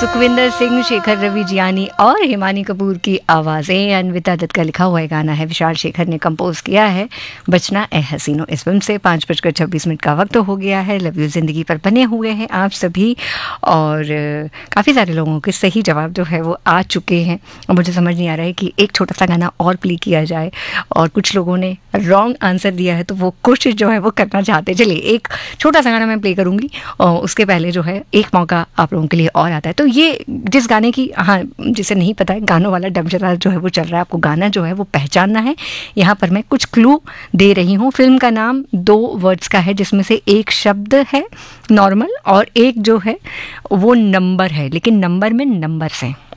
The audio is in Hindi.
सुखविंदर सिंह, शेखर रवि जियानी और हिमानी कपूर की आवाज़ें। अन्विता दत्त का लिखा हुआ ये गाना है, विशाल शेखर ने कंपोज किया है। बचना ए हसीनो इस फिल्म से 5:26 का वक्त हो गया है। लव यू ज़िंदगी पर बने हुए हैं आप सभी, और काफ़ी सारे लोगों के सही जवाब जो है वो आ चुके हैं। और मुझे समझ नहीं आ रहा है कि एक छोटा सा गाना और प्ले किया जाए, और कुछ लोगों ने रॉन्ग आंसर दिया है तो वो कोशिश जो है वो करना चाहते। चलिए एक छोटा सा गाना मैं प्ले करूँगी, और उसके पहले जो है एक मौका आप लोगों के लिए और आता है। तो ये जिस गाने की, हाँ जिसे नहीं पता है, गानों वाला डमशरा जो है वो चल रहा है, आपको गाना जो है वो पहचानना है। यहाँ पर मैं कुछ क्लू दे रही हूँ। फिल्म का नाम 2 वर्ड्स का है, जिसमें से एक शब्द है नॉर्मल और एक जो है वो नंबर है, लेकिन नंबर में नंबर से।